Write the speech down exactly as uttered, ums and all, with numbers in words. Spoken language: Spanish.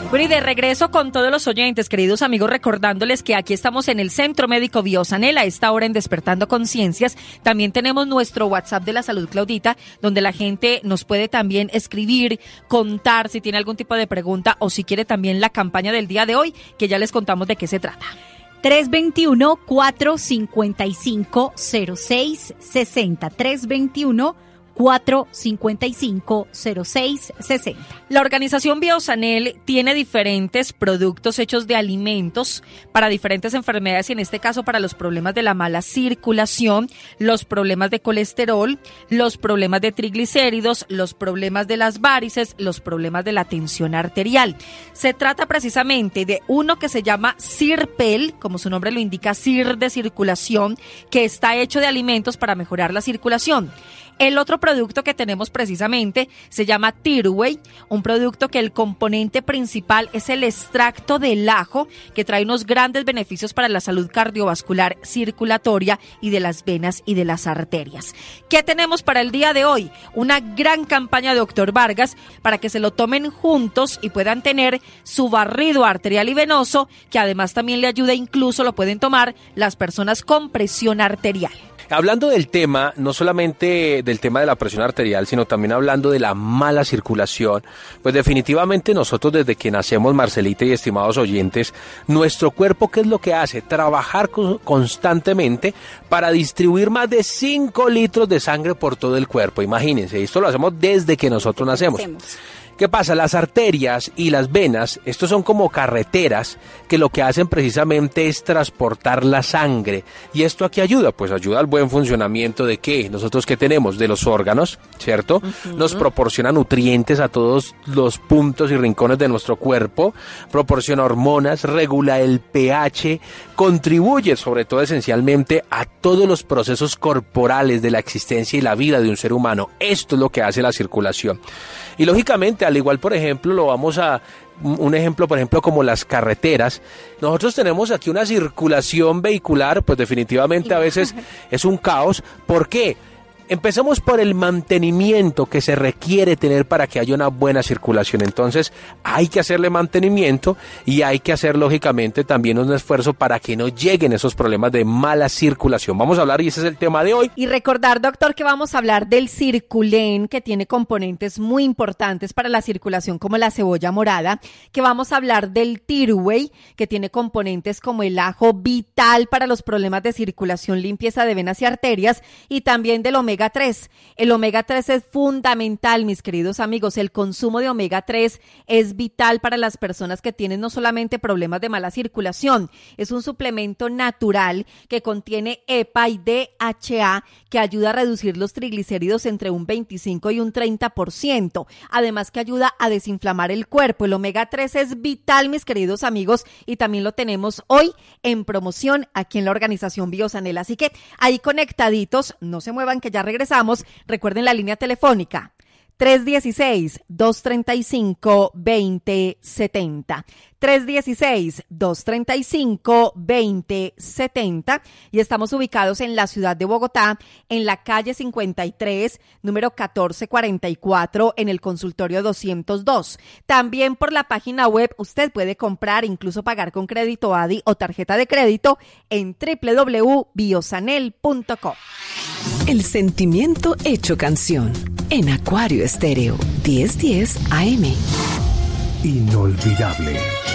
Bueno, y de regreso con todos los oyentes, queridos amigos, recordándoles que aquí estamos en el Centro Médico Biosanel, a esta hora en Despertando Conciencias. También tenemos nuestro WhatsApp de la Salud, Claudita, donde la gente nos puede también escribir, contar si tiene algún tipo de pregunta o si quiere también la campaña del día de hoy, que ya les contamos de qué se trata. tres dos uno, cuatro cinco cinco, cero seis seis cero. tres dos uno, cuatro cinco cinco, cero seis seis cero. La organización Biosanel tiene diferentes productos hechos de alimentos para diferentes enfermedades y en este caso para los problemas de la mala circulación, los problemas de colesterol, los problemas de triglicéridos, los problemas de las varices, los problemas de la tensión arterial. Se trata precisamente de uno que se llama Cirpel, como su nombre lo indica, Cir de circulación, que está hecho de alimentos para mejorar la circulación. El otro producto que tenemos precisamente se llama Tirway, un producto que el componente principal es el extracto del ajo, que trae unos grandes beneficios para la salud cardiovascular, circulatoria y de las venas y de las arterias. ¿Qué tenemos para el día de hoy? Una gran campaña de doctor Vargas para que se lo tomen juntos y puedan tener su barrido arterial y venoso, que además también le ayuda, incluso lo pueden tomar las personas con presión arterial. Hablando del tema, no solamente del tema de la presión arterial, sino también hablando de la mala circulación, pues definitivamente nosotros desde que nacemos, Marcelita y estimados oyentes, nuestro cuerpo, ¿qué es lo que hace? Trabajar constantemente para distribuir más de cinco litros de sangre por todo el cuerpo. Imagínense, esto lo hacemos desde que nosotros nacemos. Hacemos. ¿Qué pasa? Las arterias y las venas, estos son como carreteras que lo que hacen precisamente es transportar la sangre. ¿Y esto a qué ayuda? Pues ayuda al buen funcionamiento de ¿qué? Nosotros ¿qué tenemos? De los órganos, ¿cierto? Uh-huh. Nos proporciona nutrientes a todos los puntos y rincones de nuestro cuerpo, proporciona hormonas, regula el pH, contribuye sobre todo esencialmente a todos los procesos corporales de la existencia y la vida de un ser humano. Esto es lo que hace la circulación. Y lógicamente, al igual, por ejemplo, lo vamos a, un ejemplo, por ejemplo, como las carreteras, nosotros tenemos aquí una circulación vehicular, pues definitivamente a veces es un caos. ¿Por qué? Empecemos por el mantenimiento que se requiere tener para que haya una buena circulación. Entonces hay que hacerle mantenimiento y hay que hacer lógicamente también un esfuerzo para que no lleguen esos problemas de mala circulación. Vamos a hablar y ese es el tema de hoy. Y recordar, doctor, que vamos a hablar del Circulen, que tiene componentes muy importantes para la circulación como la cebolla morada, que vamos a hablar del Tirway, que tiene componentes como el ajo, vital para los problemas de circulación, limpieza de venas y arterias, y también del omega tres. El omega tres es fundamental, mis queridos amigos. El consumo de omega tres es vital para las personas que tienen no solamente problemas de mala circulación, es un suplemento natural que contiene E P A y D H A que ayuda a reducir los triglicéridos entre un veinticinco y un treinta por ciento. Además que ayuda a desinflamar el cuerpo. El omega tres es vital, mis queridos amigos, y también lo tenemos hoy en promoción aquí en la organización Biosanel. Así que ahí conectaditos, no se muevan que ya regresamos. Recuerden la línea telefónica tres uno seis, dos tres cinco, dos cero siete cero. tres uno seis, dos tres cinco, dos cero siete cero y estamos ubicados en la ciudad de Bogotá, en la calle cincuenta y tres, número catorce cuarenta y cuatro, en el consultorio doscientos dos. También por la página web usted puede comprar, incluso pagar con crédito A D I o tarjeta de crédito en doble u doble u doble u punto biosanel punto com. El sentimiento hecho canción en Acuario Estéreo diez diez A M. Inolvidable.